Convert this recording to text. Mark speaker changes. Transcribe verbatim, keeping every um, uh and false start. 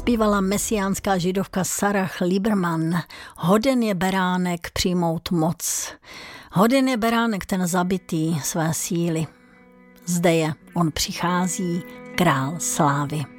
Speaker 1: Zpívala mesiánská židovka Sarah Lieberman. Hoden je beránek přijmout moc. Hoden je beránek ten zabitý své síly. Zde je, on přichází, král slávy.